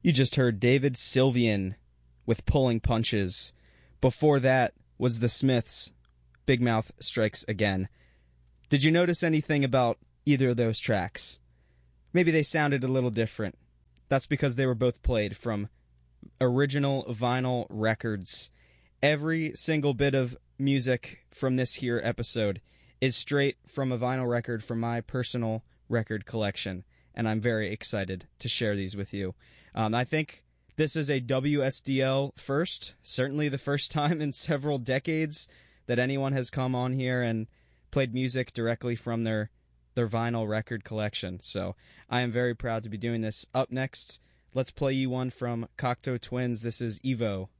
You just heard David Sylvian with Pulling Punches. Before that was The Smiths, Big Mouth Strikes Again. Did you notice anything about either of those tracks? Maybe they sounded a little different. That's because they were both played from original vinyl records. Every single bit of music from this here episode is straight from a vinyl record from my personal record collection, and I'm very excited to share these with you. I think this is a WSDL first, certainly the first time in several decades that anyone has come on here and played music directly from their vinyl record collection. So I am very proud to be doing this. Up next, let's play you one from Cocteau Twins. This is Evo.